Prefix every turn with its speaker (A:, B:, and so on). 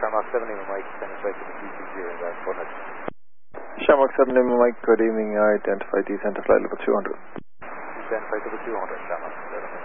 A: Shamrock 7 Lima Mike, send us right to the DCG and that's for next.
B: Shamrock 7 Lima Mike, good evening. Identify descent to flight level 200.
A: Descent flight level 200, Shamrock 7.